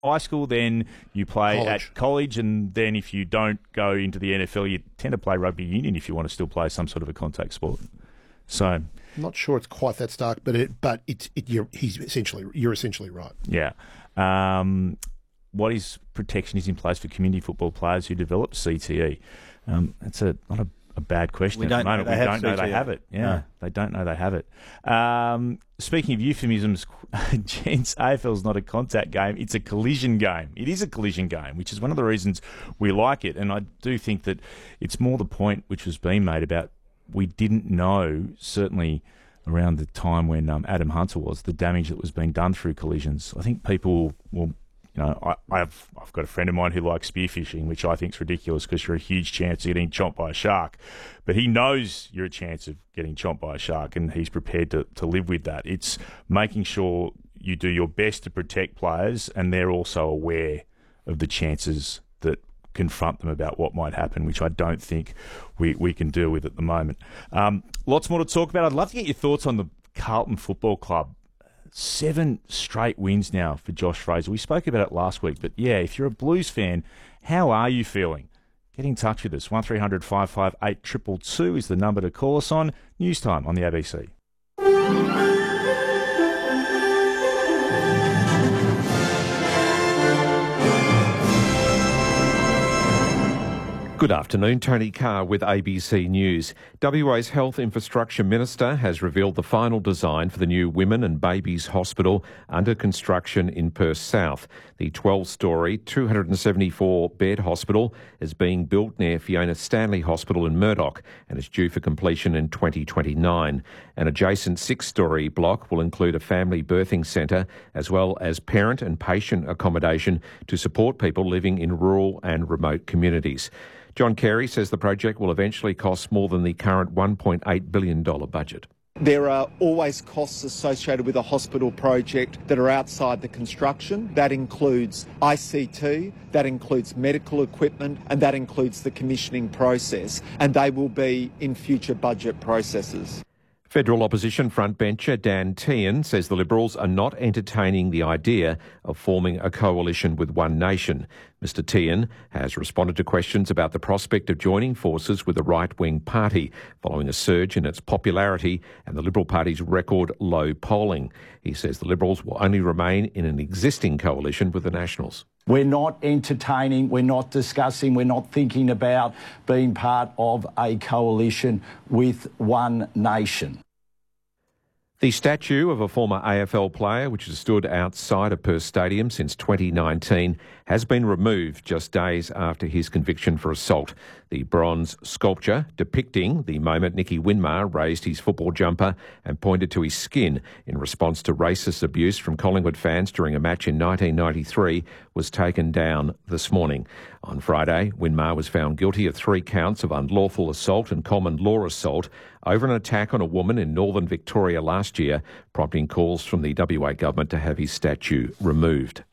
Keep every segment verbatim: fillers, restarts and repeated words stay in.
high school, then you play College. at college, and then if you don't go into the N F L, you tend to play rugby union if you want to still play some sort of a contact sport. So, I'm not sure it's quite that stark, but it, but it's it, you're, he's essentially you're essentially right. yeah. Um, what is protection is in place for community football players who develop C T E? Um, that's a not a, a bad question. We at don't the moment. know they we have don't know C T E. they have it. Yeah, No. they don't know they have it. Um, speaking of euphemisms, gents, A F L's not a contact game; it's a collision game. It is a collision game, which is one of the reasons we like it. And I do think that it's more the point which was being made about we didn't know, certainly around the time when um, Adam Hunter was, the damage that was being done through collisions. I think people will. You know, I, I've I've got a friend of mine who likes spearfishing, which I think is ridiculous because you're a huge chance of getting chomped by a shark. But he knows you're a chance of getting chomped by a shark, and he's prepared to, to live with that. It's making sure you do your best to protect players, and they're also aware of the chances that confront them about what might happen, which I don't think we, we can deal with at the moment. Um, lots more to talk about. I'd love to get your thoughts on the Carlton Football Club. Seven straight wins now for Josh Fraser. We spoke about it last week, but yeah, if you're a Blues fan, how are you feeling? Get in touch with us. one three hundred five five eight two two two is the number to call us on. News time on the A B C. Good afternoon, Tony Carr with A B C News. W A's Health Infrastructure Minister has revealed the final design for the new Women and Babies Hospital under construction in Perth South. The twelve-storey, two hundred seventy-four bed hospital is being built near Fiona Stanley Hospital in Murdoch and is due for completion in twenty twenty-nine. An adjacent six-storey block will include a family birthing centre as well as parent and patient accommodation to support people living in rural and remote communities. John Carey says the project will eventually cost more than the current one point eight billion dollars budget. There are always costs associated with a hospital project that are outside the construction. That includes I C T, that includes medical equipment, and that includes the commissioning process, and they will be in future budget processes. Federal opposition frontbencher Dan Tehan says the Liberals are not entertaining the idea of forming a coalition with One Nation. Mister Tehan has responded to questions about the prospect of joining forces with the right-wing party following a surge in its popularity and the Liberal Party's record low polling. He says the Liberals will only remain in an existing coalition with the Nationals. We're not entertaining, we're not discussing, we're not thinking about being part of a coalition with One Nation. The statue of a former A F L player, which has stood outside of Perth Stadium since twenty nineteen, has been removed just days after his conviction for assault. The bronze sculpture depicting the moment Nicky Winmar raised his football jumper and pointed to his skin in response to racist abuse from Collingwood fans during a match in nineteen ninety-three was taken down this morning. On Friday, Winmar was found guilty of three counts of unlawful assault and common law assault over an attack on a woman in northern Victoria last year, prompting calls from the W A government to have his statue removed.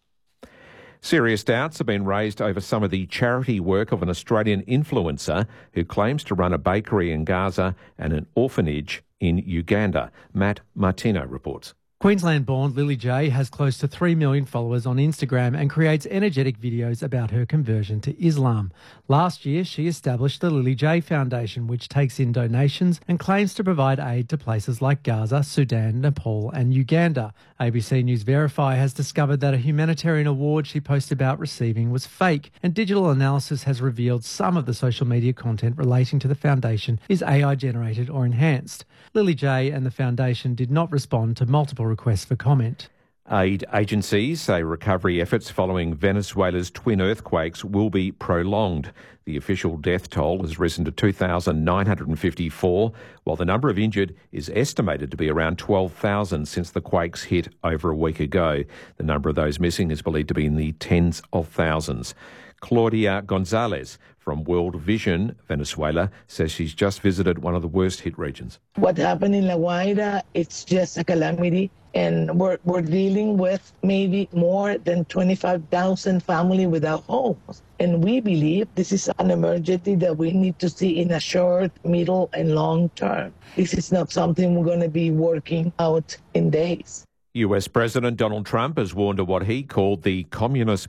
Serious doubts have been raised over some of the charity work of an Australian influencer who claims to run a bakery in Gaza and an orphanage in Uganda. Matt Martino reports. Queensland-born Lily J has close to three million followers on Instagram and creates energetic videos about her conversion to Islam. Last year, she established the Lily J Foundation, which takes in donations and claims to provide aid to places like Gaza, Sudan, Nepal and Uganda. A B C News Verify has discovered that a humanitarian award she posted about receiving was fake, and digital analysis has revealed some of the social media content relating to the foundation is A I-generated or enhanced. Lily J and the foundation did not respond to multiple requests for comment. Aid agencies say recovery efforts following Venezuela's twin earthquakes will be prolonged. The official death toll has risen to two thousand nine hundred fifty-four, while the number of injured is estimated to be around twelve thousand since the quakes hit over a week ago. The number of those missing is believed to be in the tens of thousands. Claudia Gonzalez from World Vision Venezuela says she's just visited one of the worst hit regions. What happened in La Guaira, it's just a calamity. And we're, we're dealing with maybe more than twenty-five thousand families without homes. And we believe this is an emergency that we need to see in a short, middle, and long term. This is not something we're going to be working out in days. U S President Donald Trump has warned of what he called the communist